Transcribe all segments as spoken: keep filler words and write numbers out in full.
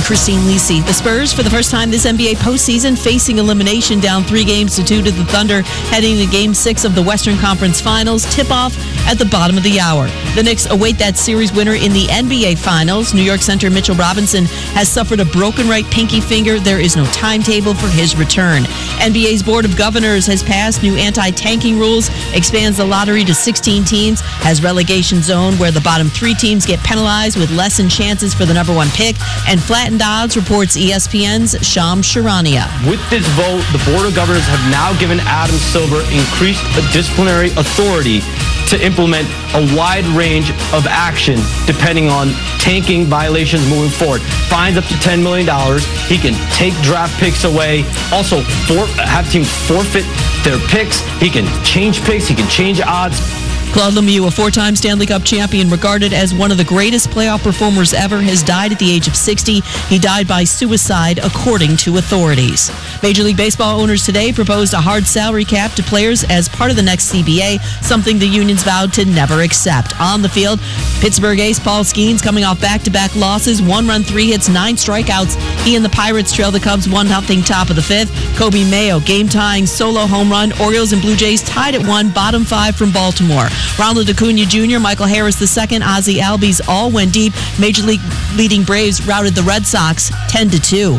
Christine Lisi. The Spurs, for the first time this N B A postseason, facing elimination down three games to two to the Thunder, heading to Game six of the Western Conference Finals. Tip-off at the bottom of the hour. The Knicks await that series winner in the N B A Finals. New York center Mitchell Robinson has suffered a broken right pinky finger. There is no timetable for his return. N B A's Board of Governors has passed new anti-tanking rules, expands the lottery to sixteen teams, has relegation zone where the bottom three teams get penalized with lessened chances for the number one pick, and flattened odds, reports E S P N's Shams Charania. With this vote, the Board of Governors have now given Adam Silver increased disciplinary authority to implement a wide range of action depending on tanking violations moving forward. Fines up to ten million dollars. He can take draft picks away. Also, for, have teams forfeit their picks. He can change picks. He can change odds. Claude Lemieux, a four-time Stanley Cup champion, regarded as one of the greatest playoff performers ever, has died at the age of sixty. He died by suicide, according to authorities. Major League Baseball owners today proposed a hard salary cap to players as part of the next C B A, something the unions vowed to never accept. On the field, Pittsburgh ace Paul Skeens coming off back-to-back losses, one run, three hits, nine strikeouts. He and the Pirates trail the Cubs one nothing top of the fifth. Kobe Mayo, game-tying solo home run. Orioles and Blue Jays tied at one, bottom five from Baltimore. Ronald Acuna Junior, Michael Harris the second, Ozzie Albies all went deep. Major League leading Braves routed the Red Sox ten to two.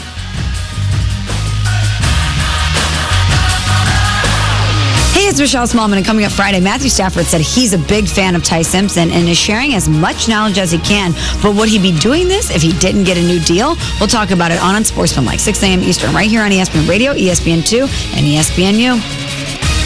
Hey, it's Michelle Smallman, and coming up Friday, Matthew Stafford said he's a big fan of Ty Simpson and is sharing as much knowledge as he can. But would he be doing this if he didn't get a new deal? We'll talk about it on Unsportsmanlike, six a.m. Eastern, right here on E S P N Radio, E S P N two, and E S P N U.